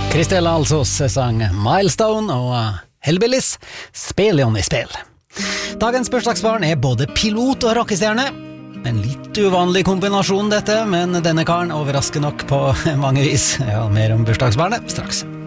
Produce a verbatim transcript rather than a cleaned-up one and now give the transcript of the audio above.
Kristel Alsos sang Milestone og Hellbillies Spelion i spill. Dagens bursdagsbarn er både pilot og rockestjerne. En litt uvanlig kombinasjon dette, men denne karen overrasker nok på mange vis. Ja, mer om bursdagsbarnet straks.